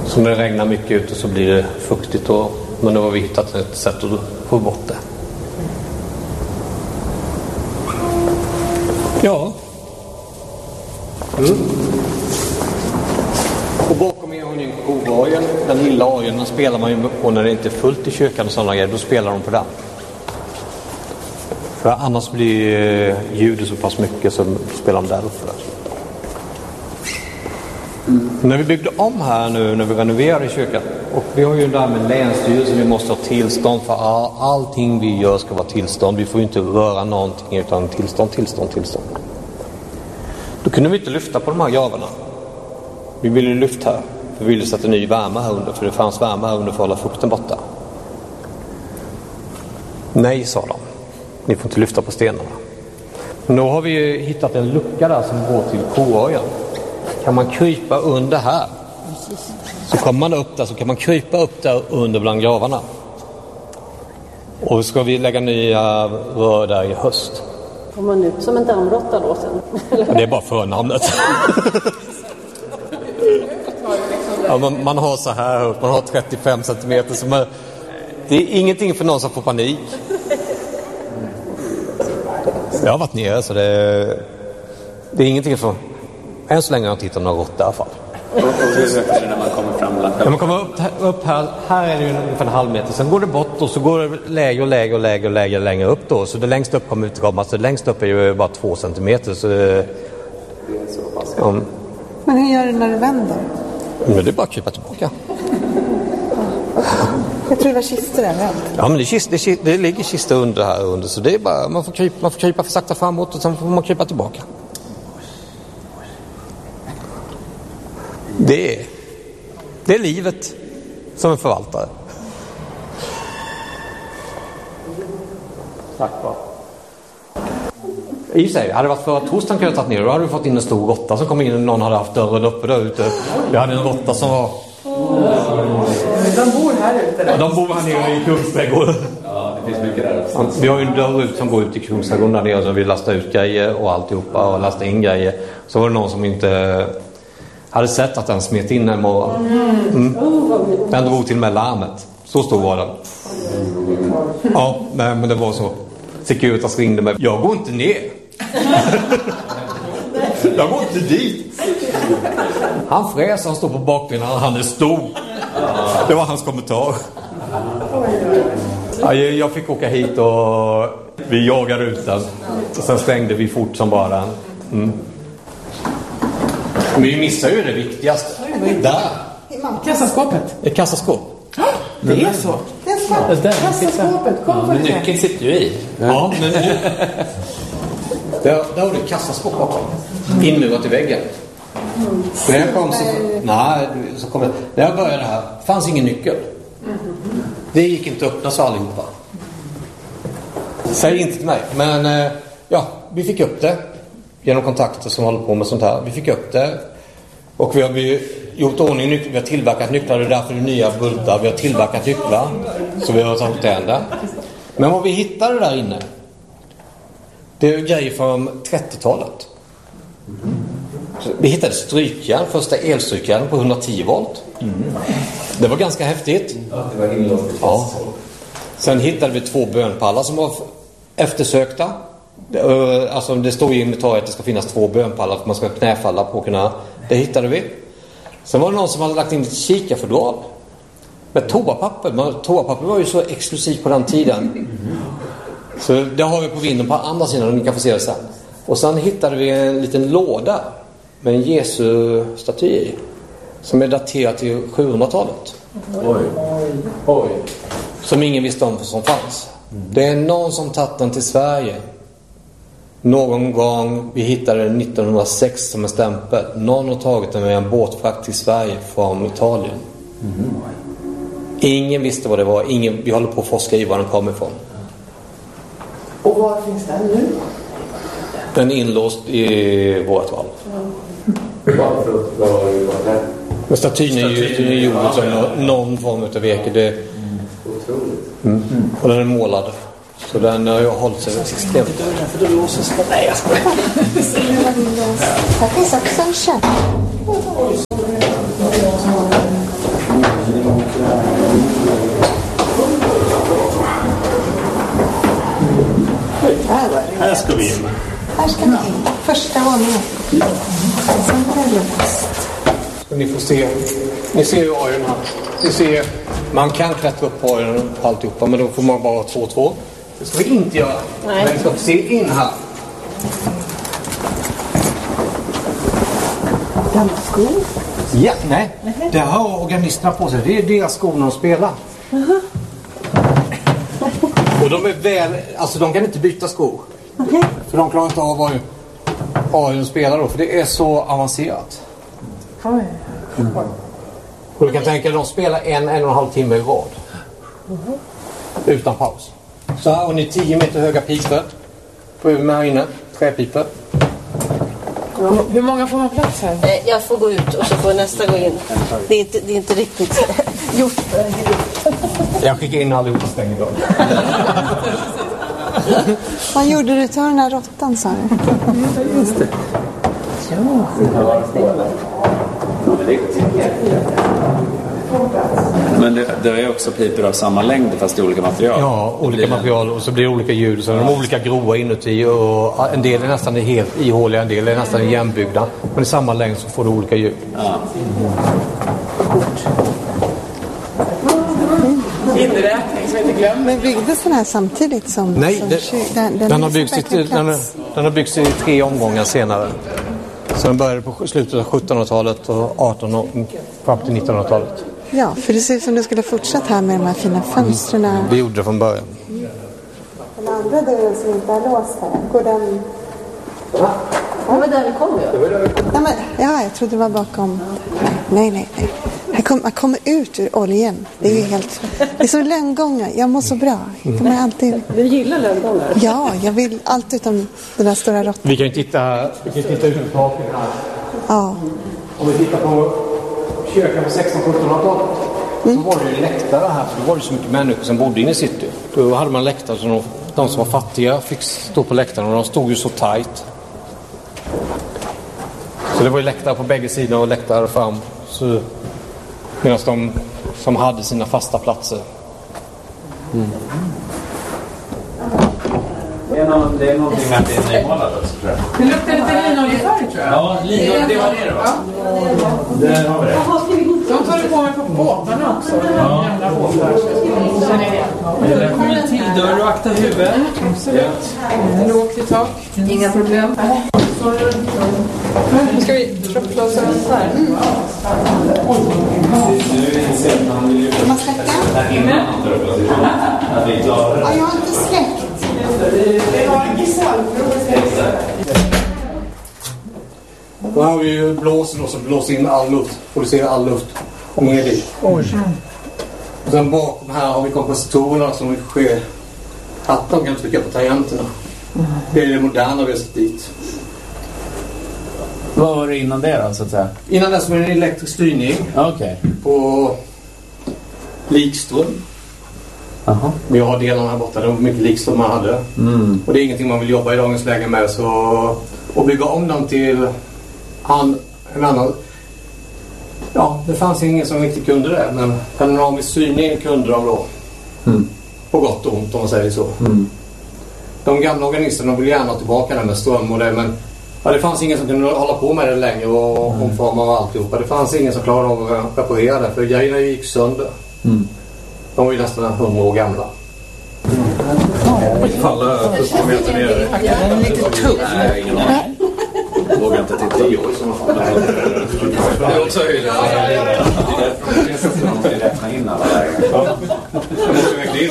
Så när det regnar mycket ute så blir det fuktigt. Men nu har vi hittat ett sätt att få bort det. Ja. Och bakom er har ni en kovajen. Den lilla orgeln spelar man ju på när det inte är fullt i kyrkan och sådana grejer. Då spelar de på den. För annars blir ljudet så pass mycket så spelar de där uppe. När vi byggde om här nu, när vi renoverade i kyrkan, och vi har ju där med länsstyrelsen, vi måste ha tillstånd för allting vi gör ska vara tillstånd. Vi får ju inte röra någonting utan tillstånd. Då kunde vi inte lyfta på de här gravarna. Vi ville lyfta här, för vi ville sätta ny värme här under, för det fanns värme här under för att hålla fukten borta. Nej, sa de. Ni får inte lyfta på stenarna. Men då har vi hittat en lucka där som går till koöjen. Kan man krypa under här, så kommer man upp där, så kan man krypa upp där under bland gravarna. Och ska vi lägga nya rör där i höst. Får man ut som en dammråtta då sen? Ja, det är bara förnamnet. Ja, man har så här upp, man har 35 centimeter. Så det är ingenting för någon som får panik. Jag har varit nere så det är ingenting för... Än så länge har jag inte hittat några råttor i alla fall. Och hur högt är det när man kommer fram? När man kommer upp här är det ju ungefär en halv meter. Sen går det bort och så går det lägre upp då. Så det längst upp kommer inte komma. Så det längst upp är ju bara 2 centimeter. Så det är så pass. Ja. Men hur gör du när du vänder? Men det är bara att krypa tillbaka. Jag tror det var kistor där. Ja, men det ligger kistor under här under. Så det är bara, man får krypa för sakta framåt och sen får man krypa tillbaka. Det är livet som en förvaltare. Tack va. I sig, hade det varit för torsdagen kunde jag tagit ner, då hade vi fått in en stor råtta som kom in och någon hade haft dörren uppe där ute. Vi hade en råtta som var... De bor här ute? Ja, de bor här nere i Kungsträdgården. Ja, det finns mycket där också. Vi har ju en dörr ut som går ut i Kungsträdgården där nere, så vi lastar ut grejer och alltihopa och lastar in grejer. Så var det någon som inte... hade sett att den smet in en morgon. Den drog till med larmet. Så stor var den. Ja, men det var så. Securitas ringde mig. Jag går inte ner. Jag går inte dit. Han fräs, han står på bakbenen, han är stor. Det var hans kommentar. Ja, jag fick åka hit och vi jagade ut den. Och sen stängde vi fort som bara den. Men vi missar ju det viktigaste. Där. Kassaskåpet. Ett kassaskåp. Det är så. Kassaskåpet. Men nyckeln sitter ju i. Ja, men där har du ett kassaskåp bakom. Inmurat i väggen. När jag kom när jag började här fanns ingen nyckel. Det gick inte att öppna så allihopa. Säg inte till mig. Men vi fick upp det. Genom kontakter som håller på med sånt här. Vi fick upp det. Och vi har gjort ordning nycklar. Vi har tillverkat nycklar. Det är därför det är nya bultar. Vi har tillverkat nycklar. Så vi har tagit det. Men vad vi hittade där inne, det är grejer från 30-talet. Vi hittade strykjärn. Första elstrykjärn på 110 volt. Det var ganska häftigt. Det var inlåst. Ja. Sen hittade vi 2 bönpallar som var eftersökta. Alltså det står i inventariet att det ska finnas 2 bönpallar för att man ska knäfalla på kunna. Det hittade vi. Sen var det någon som hade lagt in ett kikarfodral med toapapper. Men toapapper var ju så exklusivt på den tiden. Så det har vi på vinden på andra sidan och ni kan få se det sen. Och sen hittade vi en liten låda med en Jesu-staty i, som är daterad till 700-talet. Oj. Som ingen visste om som fanns. Det är någon som tagit den till Sverige. Någon gång, vi hittade den 1906 som en stämpel. Någon har tagit den med en båtfrakt till Sverige från Italien. Ingen visste vad det var. Vi håller på att forska i var den kommer ifrån. Och var finns den nu? Den är inlåst i vårt val. Men statyn är ju gjord som någon form av veke. Och den är målad. Så den har jag hållit sig extremt. För då låses det. Nej, jag skojar. Här finns också en köp. våningen. Sen är det fast. Ni får se. Ni ser ju ojen här. Ni ser, man kan klättra upp på ojen och alltihopa, men då får man bara 2-2. Det ska vi inte göra. Nej. Men vi ska se in här. Gamla skor. Ja, nej. Det har organisterna på sig. Det är deras skor när de spelar. Och de är väl, alltså de kan inte byta skor. För de klarar inte av vad de spelar då. För det är så avancerat. Oj. Och du kan tänka att de spelar 1,5 timme i rad. Utan paus. Så här har ni 10 meter höga pipor. På här inne. Träpipor. Hur många får man plats här? Jag får gå ut och så får nästa gå in. Det är inte riktigt gjort för en grupp. Jag skickar in allihopa stänger då. Vad gjorde du till den här råttan, sa du? Just det. Men det är också piper av samma längd fast i olika material. Ja, olika material och så blir det olika ljud. Så de är olika groa inuti och en del är nästan helt ihåliga, en del är nästan igenbyggda. Men i samma längd så får du olika ljud. Ja. Inräkning, så vi inte glömmer. Men byggdes den här samtidigt som... Nej, den har byggts i 3 omgångar senare. Så den började på slutet av 1700-talet och 1800 och fram till 1900-talet. Ja, för det ser ut som du skulle fortsätta här med de här fina fönstren. Vi gjorde det från början. Den andra dörren som inte är låst här, går den... Det var där vi kom ju. Ja, jag trodde det var bakom... Nej. Man kommer ut ur oljan. Det är ju helt... Det är som lönngångar. Jag mår så bra. Jag kommer alltid... Du gillar lönngångar? Ja, jag vill allt utom den där stora råttan. Vi kan ju titta ut ur taket här. Ja. Om vi tittar på kyrkan på 1600-1700-talet så var det ju läktare här. För då var det så mycket människor som bodde inne i city. Då hade man läktare så de som var fattiga fick stå på läktaren och de stod ju så tajt. Så det var ju läktare på bägge sidor och läktare fram. Så, medan de som hade sina fasta platser. Det är någonting med att det är nymålat också, tror jag. Det luktar lite linoljefärg, tror jag. Ja, linolje, det var det då. Där har vi det. De tar det på mig på båtarna också. Ja. Gamla båtar. Känner jag igen. Det kommer en till dörr och akta huvudet. Absolut. Lågt i tak. Inga problem. Nu ska vi tropplåsa den här. Man släcker? Ja, jag har inte släckt. Det var en gissallprov. Då har vi ju blåsen och så blåser in all luft. Producerar all luft ner dit. Och sen bakom här har vi kompositorerna som sker att de kan trycka på tangenterna. Det är det moderna vi har sett dit. Vad var det innan det då, så att säga? Innan dess var det en elektrisk styrning på likström. Aha. Vi har delarna här borta, det var mycket likström man hade. Och det är ingenting man vill jobba i dagens läge med. Så att bygga om dem till en annan... Ja, det fanns ingen som riktigt kunde det. Men panoramisk styrning kunde de då. På gott och ont om man säger så. De gamla organisterna vill gärna ha tillbaka det med ström och det, men ja, det fanns ingen som kunde hålla på med det längre och omforma och alltihopa. Det fanns ingen som klarade av att reparera det, för grejerna gick sönder. De var ju nästan 100 år gamla. Falla 40 meter ner. Den är lite tuff. Nej, ingen aning. Jag vågar inte titta. Det är också höjden. Det är därför man måste räkna in alla lägen. Jag måste verkligen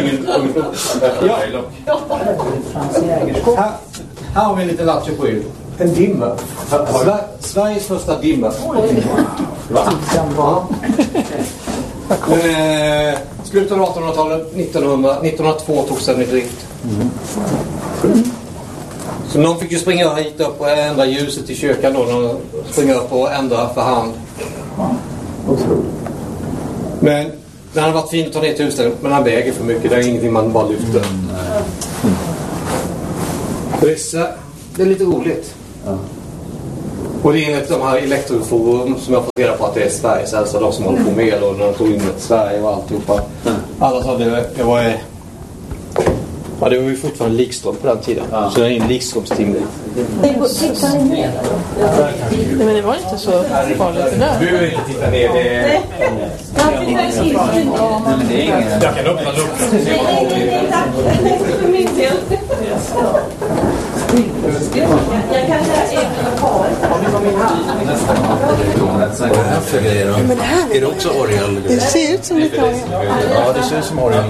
Här har vi en liten latchepryl. En dimmer. Sveriges första dimmer. Slutet av 1800-talet, 1902 togs den i drift. Så någon fick ju springa hit upp och ändra ljuset i kyrkan då. De springer upp och ändra för hand. Men den hade varit fin att ta ner till huset, men den väger för mycket. Det är ingenting man bara lyfter. Det är lite roligt. Och det är enligt de här elektroforum som jag fått reda på att det är Sveriges äldsta, de som håller på med el och när de tog in ett Sverige och alltihopa. Alla sa det var Ja, det var ju fortfarande likström på den tiden. Ja. Så det är en likströmstimning. Nej, men det var inte så farligt det där. Du behöver inte titta ner. Jag kan öppna luckan. Jag kan Men det här är det också orgel? Det ser ut som lite orgel. Ja, det ser ut som orgel.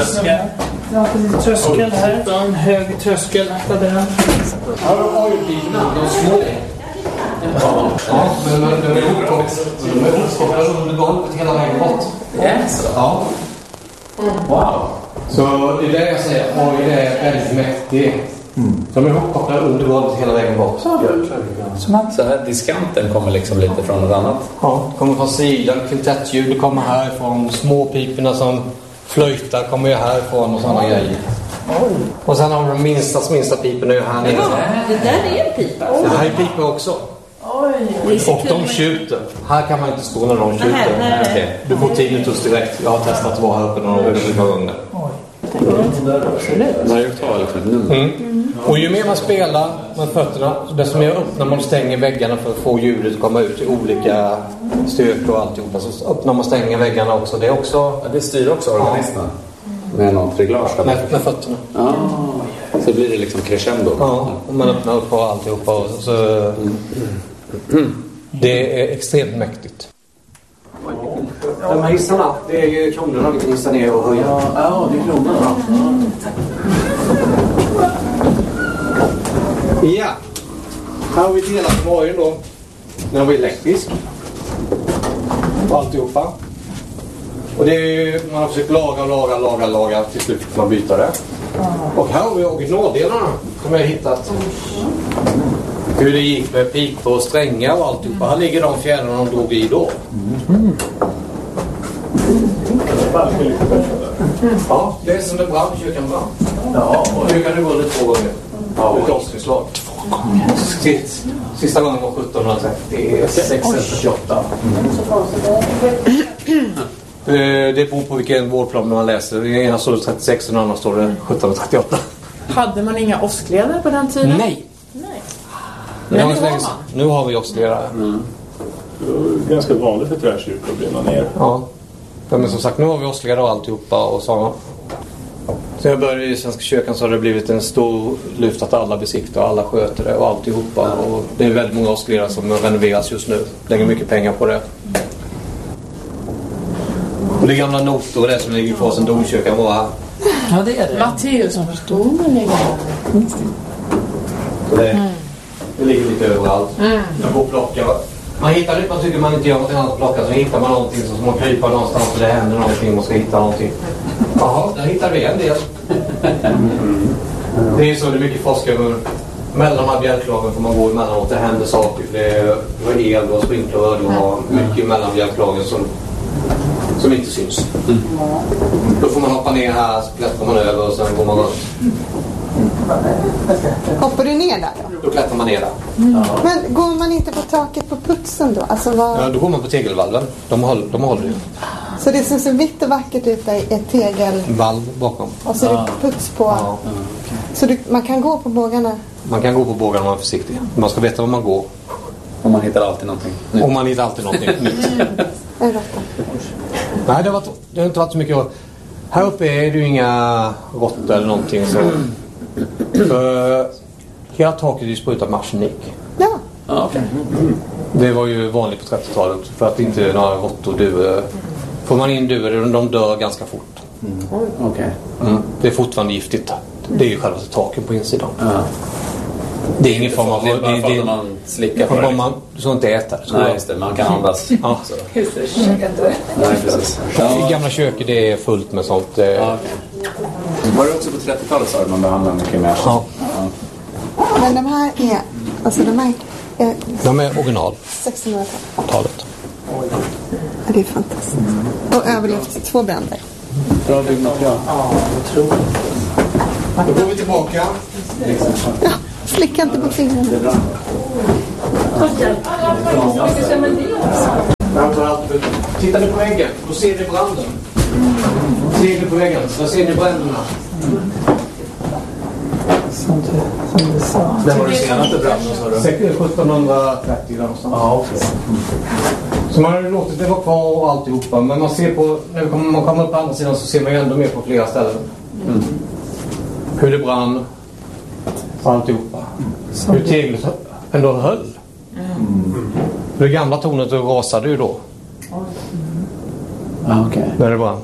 Tröskel här. En hög tröskel på den. Ja, de har ju bilarna. De små. Ja, men de är uppkopplade under golvet hela vägen bort. Yes. Ja. Wow. Så det är det jag säger. Orgel är väldigt mäktig. De är uppkopplade under golvet hela vägen bort. Så här, diskanten kommer liksom lite från något annat. Ja, kommer från sidan. Kvintettljud kommer härifrån. Småpiporna som flöjtar kommer ju härifrån och sådana grejer. Och sen har de minsta piporna ju här nere. Det där är en pipa. Det här är pipor också. Och de tjuter. Här kan man inte stå när de tjuter. Okay. Du får tinnitus direkt. Jag har testat att vara här uppe några gånger. Varje tal för ett nummer. Och ju mer man spelar med fötterna, desto mer öppnar man och stänger väggarna för att få ljudet att komma ut i olika styrkor och alltihopa. Så öppnar man och stänger väggarna också. Det är också... Ja, det styr också organisterna. Med något reglage. Med fötterna. Ja. Så blir det liksom crescendo. Ja, och man öppnar upp och alltihopa. Och så... Det är extremt mäktigt. De här hissarna, det är ju kronorna vi kan hissa ner och höja. Ja, det är kronorna. Ja, här har vi delat på morgon då. Den var elektrisk. Och alltihopa. Och det är ju, man har försökt laga. Till slut får man byta det. Och här har vi originaldelarna som jag har hittat. Hur det gick med pipor och strängar och alltihopa. Här ligger de fjädrarna de drog i då. Ja, det är som det brann, kyrkan brann. Ja, och nu kan det gå lite 2 gånger. Ja, ett avslutslag. 2 gånger. Sista gången var 1738. Det beror på vilken vårdplan man läser. I ena står det 36 och den andra står det 1738. Hade man inga åskledare på den tiden? Nej. Nu har vi åskledare. Ganska vanligt för träkyrkor att brinna ner. Ja. Men som sagt, nu har vi åskledare och alltihopa och sådana. Så jag började i Svenska kyrkan så har det blivit en stor lyft att alla besiktar och alla sköter det och alltihopa. Och det är väldigt många åskledare som renoveras just nu. Lägger mycket pengar på det. Och det är gamla noter och det som ligger kvar sen domkyrkan var här. Ja, det är det. Matteus som förstår man ligger här. Så det ligger lite överallt. Jag får plocka. Man hittar det, man tycker man inte gör något annat att plocka, så hittar man någonting som man krypar någonstans och det händer någonting och man ska hitta någonting. Jaha, där hittar vi en del. Det är så det är mycket forskare. Mellan de här bjälklagen får man gå emellanåt, det händer saker. Det var el och sprinkler och det var mycket mellan bjälklagen som inte syns. Då får man hoppa ner här, så klättrar man över och sen går man runt. Hoppar du ner där då? Då klättrar man ner där. Men går man inte på taket på putsen då? Alltså Ja, då går man på tegelvalven. De håller ju. Så det ser så vitt och vackert ut där i ett tegelvalv bakom. Och så är det puts på. Ja. Så man kan gå på bågarna? Man kan gå på bågarna om man är försiktig. Man ska veta var man går. Och man hittar alltid någonting nytt. Och man hittar alltid någonting nytt. Nej, det har inte varit så mycket. Här uppe är det ju inga råttor eller någonting. Så. Hela taket är ju sprutat med arsenik. Ja. Okay. Det var ju vanligt på 30-talet. För att inte några råttor duvor. Får man in duvor, de dör ganska fort. Okay. Det är fortfarande giftigt. Det är ju själva taken på insidan. Det är ingen form av... Det är bara för att man slickar på det. Du ska inte äta det. Nej, just det. Man kan andas. Ja. Just det, käkade. Nej, precis. I gamla köket det är fullt med sånt. Okay. Var det också på 30-talet så man behandlar mycket mer? Ja. Men de här är... Alltså de är original. 1600-talet. Ja, det är fantastiskt. Och överlevt 2 bränder. Bra byggmaterial. Ja, jag tror. Då går vi tillbaka. Ja, slicka inte på fingrarna. Tittar ni på väggen, då ser ni branden. Ser ni på väggen, så ser ni bränderna. Som du sa. Det var det senaste branden, sa du? 1730 någonstans. Ja, okej. Så man har ju låtit det vara kvar och alltihopa. Men man ser på, när man kommer upp på andra sidan så ser man ju ändå mer på flera ställen. Hur det brann och alltihopa. Hur teglet ändå höll. Det gamla tornet rasade ju då. Okej. När det brann.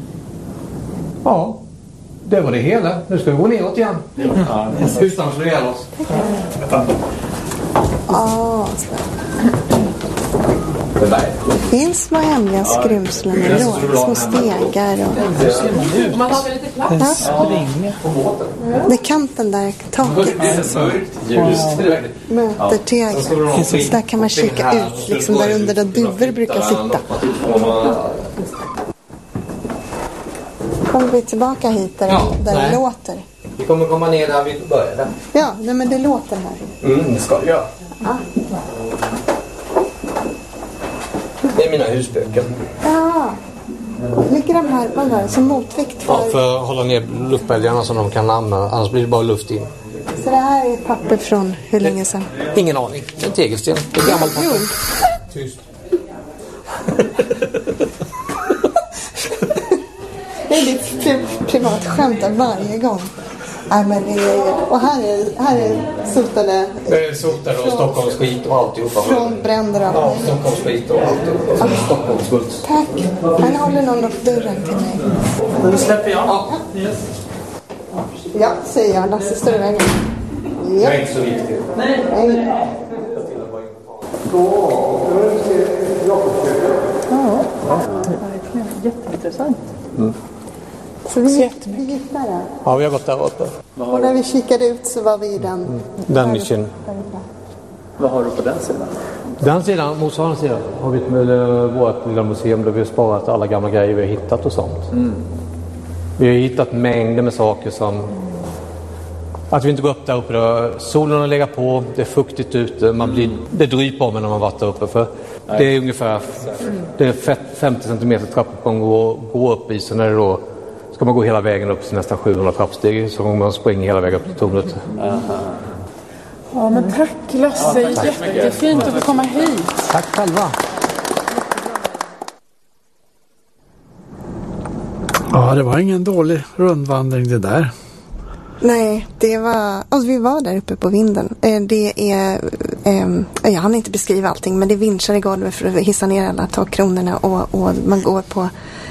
Ja, det var det hela. Nu ska vi gå neråt igen. Utan att slå ihjäl oss. Det finns små hemliga skrymslen i små stegar och... Man har väl lite plats? Det är kanten där, taket. Möter tegel. Så där kan man kika ut, liksom där under där duvor brukar sitta. Kommer vi tillbaka hit där det låter? Vi kommer komma ner där vi började. Ja, nej, men det låter här. Det ska vi göra. Det är mina husböcker. Ja. Ligger de här, vad var det, som motvikt för... Ja, för att hålla ner luftbälgarna så de kan använda, annars blir det bara luft in. Så det här är papper från hur länge sedan? Ingen aning. En tegelsten. Det är gammalt papper. Tyst. Det är ditt privat skämt varje gång. Nej, men det är, och här är sotade... Det är sotade och Stockholms skit och alltihopa. Från bränder och... Ja, Stockholms skit och alltihopa. Stockholms guld. Tack. Här håller någon upp dörren till mig. Nu släpper jag. Ja, säger jag. Lasse står i vägen. Det Ja. är inte så viktigt. Nej. Jätteintressant. Så vi gick där. Ja, vi har gått där uppe. Och när vi kikade ut så var vi i den. Den nischen. Vad har du på den sidan? Den sidan, motsvarande sidan, har vi vårt lilla museum där vi har sparat alla gamla grejer vi har hittat och sånt. Vi har hittat mängder med saker som... Att vi inte går upp där uppe då. Solen har legat på, det är fuktigt ute, det dryper om när man varit där uppe. För det är ungefär 50 cm trappuppgång att gå upp i, så när det då ska man gå hela vägen upp till nästan 700 trappsteg så man springer hela vägen upp till tornet. Ja, men tack Lasse, jättefint att få komma hit. Tack själva. Ja, det var ingen dålig rundvandring det där. Nej, det var... Alltså vi var där uppe på vinden. Det är... jag hann inte beskriva allting, men det är vinschar i golvet för att hissa ner alla takkronorna och man går på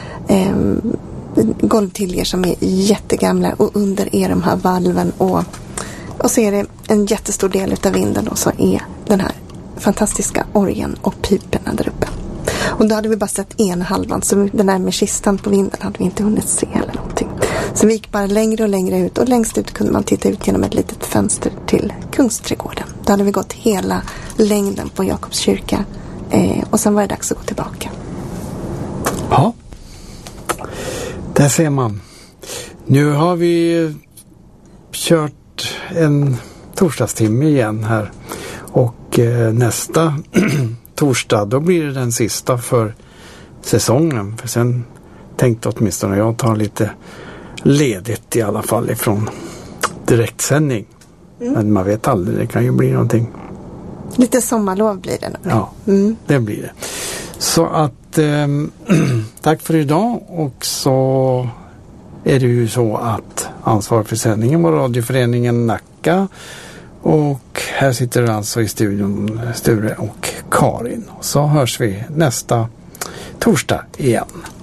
golvtiljer som är jättegamla och under är de här valven och så är det en jättestor del utav vinden och så är den här fantastiska orgeln och piperna där uppe. Och då hade vi bara sett en halvan, så den där med kistan på vinden hade vi inte hunnit se eller någonting. Så vi gick bara längre och längre ut och längst ut kunde man titta ut genom ett litet fönster till Kungsträdgården. Då hade vi gått hela längden på Jakobs kyrka och sen var det dags att gå tillbaka. Ja, där ser man. Nu har vi kört en torsdagstimme igen här och nästa torsdag då blir det den sista för säsongen. För sen tänkte åtminstone jag ta lite ledigt i alla fall ifrån direktsändning. Men man vet aldrig, det kan ju bli någonting. Lite sommarlov blir det nog. Ja, det blir det. Så att tack för idag, och så är det ju så att ansvarig för sändningen var radioföreningen Nacka, och här sitter det alltså i studion Sture och Karin. Så hörs vi nästa torsdag igen.